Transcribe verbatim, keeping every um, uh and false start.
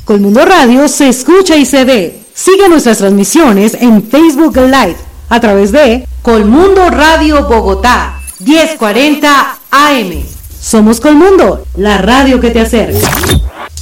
Colmundo Radio se escucha y se ve. Sigue nuestras transmisiones en Facebook Live a través de Colmundo Radio Bogotá, diez cuarenta A M. Somos Colmundo, la radio que te acerca.